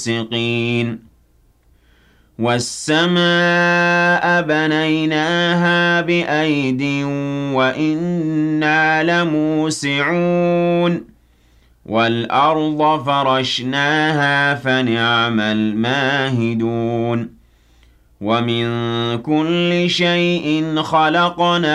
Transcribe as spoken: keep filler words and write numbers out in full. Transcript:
سِقِينَ وَالسَّمَاءَ بَنَيْنَاهَا بِأَيْدٍ وَإِنَّا لَمُوسِعُونَ وَالْأَرْضَ فَرَشْنَاهَا فَنِعْمَ الْمَاهِدُونَ وَمِن كُلِّ شَيْءٍ خَلَقْنَا